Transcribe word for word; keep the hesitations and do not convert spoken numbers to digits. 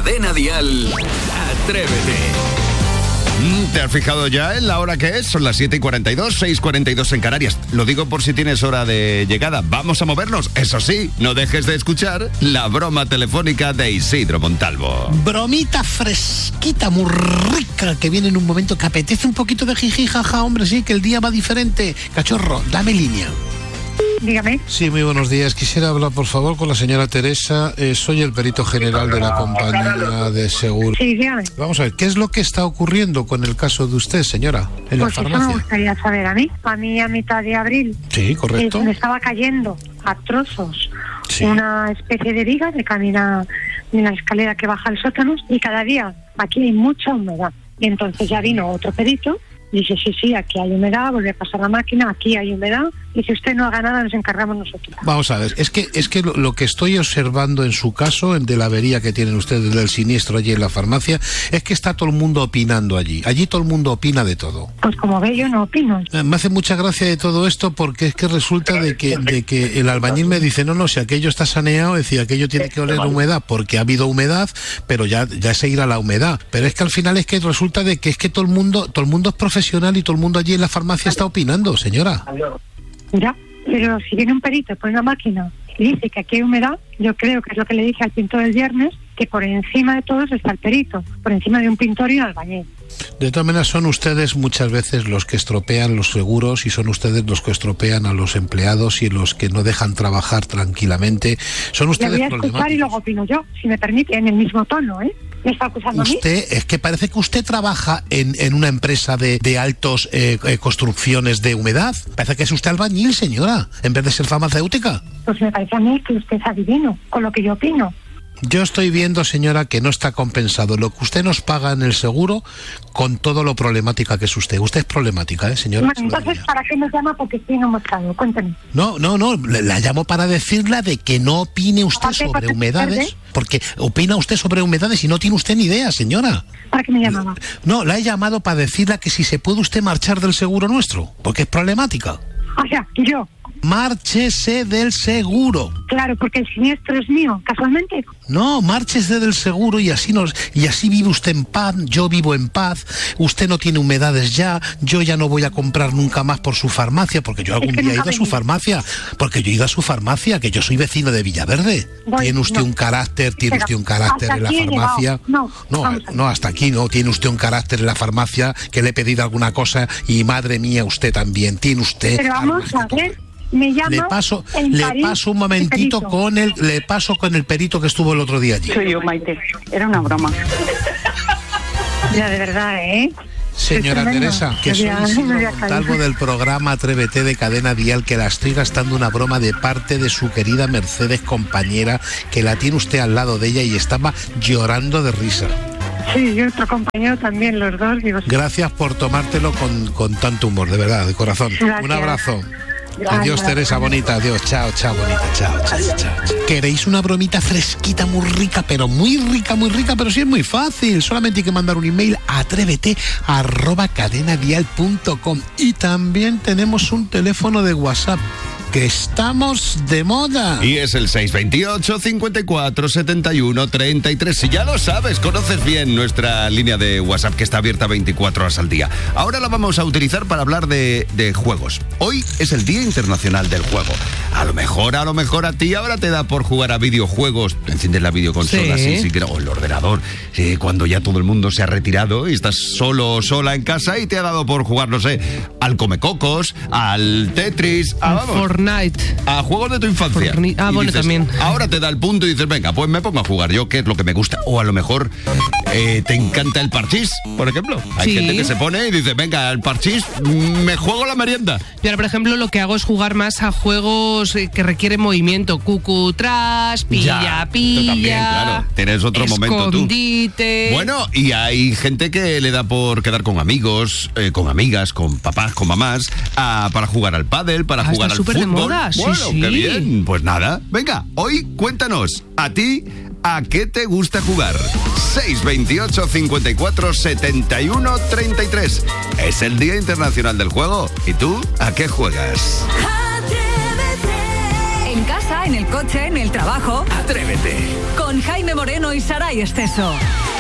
Cadena Dial, Atrévete. ¿Te has fijado ya en la hora que es? Son las siete y cuarenta y dos, seis y cuarenta y dos en Canarias. Lo digo por si tienes hora de llegada. Vamos a movernos. Eso sí, no dejes de escuchar la broma telefónica de Isidro Montalvo. Bromita fresquita, muy rica, que viene en un momento que apetece un poquito de jiji, jaja, hombre, sí, que el día va diferente. Cachorro, dame línea. Dígame. Sí, muy buenos días. Quisiera hablar, por favor, con la señora Teresa. Eh, soy el perito general de la compañía de seguro. Sí, dígame. Vamos a ver, ¿qué es lo que está ocurriendo con el caso de usted, señora, en pues la farmacia? Eso me gustaría saber a mí. A mí a mitad de abril. Sí, correcto. Eh, me estaba cayendo a trozos sí. una especie de viga de camina en la escalera que baja al sótano y cada día aquí hay mucha humedad. Y entonces ya vino otro perito. Dice, sí, sí, aquí hay humedad, vuelve a pasar la máquina, aquí hay humedad, y si usted no haga nada, nos encargamos nosotros. Vamos a ver, es que es que lo, lo que estoy observando en su caso, en de la avería que tienen ustedes del siniestro allí en la farmacia, es que está todo el mundo opinando allí. Allí todo el mundo opina de todo. Pues como ve, yo no opino. Eh, me hace mucha gracia de todo esto porque es que resulta de que, de que el albañil me dice, no, no, si aquello está saneado, es decir, aquello tiene que oler a humedad porque ha habido humedad, pero ya, ya se irá la humedad. Pero es que al final es que resulta de que es que todo el mundo, todo el mundo es profesional y todo el mundo allí en la farmacia está opinando, señora. Ya, pero si viene un perito por una máquina y dice que aquí hay humedad, yo creo que es lo que le dije al pintor el viernes, que por encima de todos está el perito, por encima de un pintor y un albañil. De todas maneras, son ustedes muchas veces los que estropean los seguros y son ustedes los que estropean a los empleados y los que no dejan trabajar tranquilamente. Son ustedes le voy a escuchar y luego opino yo, si me permite, en el mismo tono, ¿eh? ¿Me está acusando usted, a mí? Es que parece que usted trabaja en, en una empresa de, de altos eh, eh, construcciones de humedad. Parece que es usted albañil, señora, en vez de ser farmacéutica. Pues me parece a mí que usted es adivino con lo que yo opino. Yo estoy viendo, señora, que no está compensado lo que usted nos paga en el seguro con todo lo problemática que es usted. Usted es problemática, ¿eh, señora? Bueno, entonces, ¿para qué me llama? Porque estoy en un mercado. Cuéntame. No, no, no. La, la llamo para decirle de que no opine usted ¿Para sobre humedades. Porque opina usted sobre humedades y no tiene usted ni idea, señora. ¿Para qué me llamaba? No, la he llamado para decirle que si se puede usted marchar del seguro nuestro, porque es problemática. O sea, yo... Márchese del seguro. Claro, porque el siniestro es mío, casualmente. No, márchese del seguro y así nos y así vive usted en paz, yo vivo en paz, usted no tiene humedades ya, yo ya no voy a comprar nunca más por su farmacia, porque yo algún es que día he ido a su farmacia, porque yo he ido a su farmacia, que yo soy vecino de Villaverde. Voy, tiene usted no. un carácter, tiene Pero, usted un carácter en la farmacia. No, no, no, hasta aquí no, tiene usted un carácter en la farmacia que le he pedido alguna cosa y madre mía, usted también, tiene usted... Pero vamos a ver... Me llama le paso le paso un momentito con el le paso con el perito que estuvo el otro día allí. Soy yo, Maite. Era una broma. Ya, de verdad, ¿eh? Señora Teresa, que soy Isidro Montalvo del programa Atrévete de Cadena Dial, que la estoy gastando una broma de parte de su querida Mercedes, compañera, que la tiene usted al lado de ella y estaba llorando de risa. Sí, y otro compañero también, los dos. Digo, gracias por tomártelo con, con tanto humor, de verdad, de corazón. Gracias. Un abrazo. Gracias. Adiós, Teresa, bonita, adiós, chao, chao, bonita, chao, chao, chao, chao. ¿Queréis una bromita fresquita, muy rica, pero muy rica, muy rica, pero sí es muy fácil? Solamente hay que mandar un email a atrévete arroba cadenadial punto com y también tenemos un teléfono de WhatsApp, que estamos de moda. Y es el seis veintiocho, cincuenta y cuatro, setenta y uno, treinta y tres. Si ya lo sabes, conoces bien nuestra línea de WhatsApp que está abierta veinticuatro horas al día. Ahora la vamos a utilizar para hablar de, de juegos. Hoy es el Día Internacional del Juego. A lo mejor, a lo mejor a ti ahora te da por jugar a videojuegos. Enciendes la videoconsola, sí, sí, sí, o el ordenador. Sí, cuando ya todo el mundo se ha retirado y estás solo o sola en casa y te ha dado por jugar, no sé, al Comecocos, al Tetris, a, vamos, Fortnite. A juegos de tu infancia. Fortnite. Ah, y bueno, dices, también. Ahora te da el punto y dices, venga, pues me pongo a jugar yo, que es lo que me gusta. O a lo mejor eh, te encanta el parchís, por ejemplo. Hay sí. gente que se pone y dice, venga, el parchís, me juego la merienda. Yo ahora, por ejemplo, lo que hago es jugar más a juegos que requieren movimiento. Cucutras, pilla, ya, pilla. Tú también, claro. Tienes otro momento tú. Escondite. Bueno, y hay gente que le da por quedar con amigos, eh, con amigas, con papás, con mamás, a, para jugar al pádel, para ah, jugar al fútbol. De moda. Bueno, sí, sí. qué bien. Pues nada, venga, hoy cuéntanos, a ti, ¿a qué te gusta jugar? seis veintiocho, cincuenta y cuatro, setenta y uno, treinta y tres. Es el Día Internacional del Juego. ¿Y tú, a qué juegas? En casa, en en el coche, en el trabajo. Atrévete. Con Jaime Moreno y Saray Esteso.